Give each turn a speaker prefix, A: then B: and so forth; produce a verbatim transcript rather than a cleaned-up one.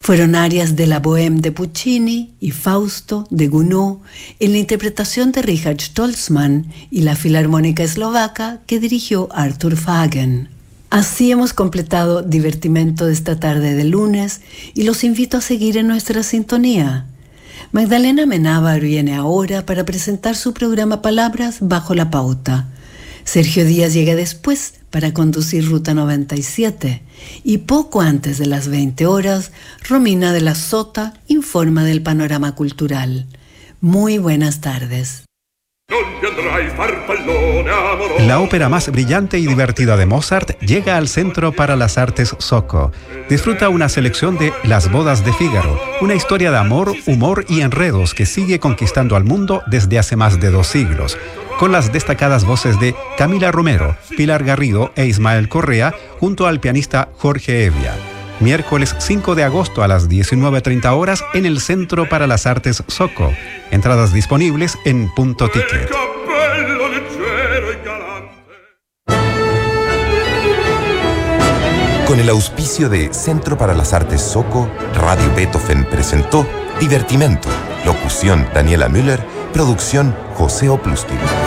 A: Fueron arias de la Bohème de Puccini y Fausto de Gounod en la interpretación de Richard Stolzmann y la Filarmónica Eslovaca que dirigió Arthur Fagen. Así hemos completado Divertimento de esta tarde de lunes y los invito a seguir en nuestra sintonía. Magdalena Amenábar viene ahora para presentar su programa Palabras bajo la pauta. Sergio Díaz llega después para conducir Ruta noventa y siete y poco antes de las veinte horas, Romina de la Sota informa del panorama cultural. Muy buenas tardes.
B: La ópera más brillante y divertida de Mozart llega al Centro para las Artes Soko. Disfruta una selección de Las bodas de Fígaro, una historia de amor, humor y enredos que sigue conquistando al mundo desde hace más de dos siglos. Con las destacadas voces de Camila Romero, Pilar Garrido e Ismael Correa, junto al pianista Jorge Evia. Miércoles cinco de agosto a las diecinueve treinta horas en el Centro para las Artes Soko. Entradas disponibles en Punto Ticket.
C: Con el auspicio de Centro para las Artes Soko, Radio Beethoven presentó Divertimento. Locución Daniela Müller, producción José Oplustil.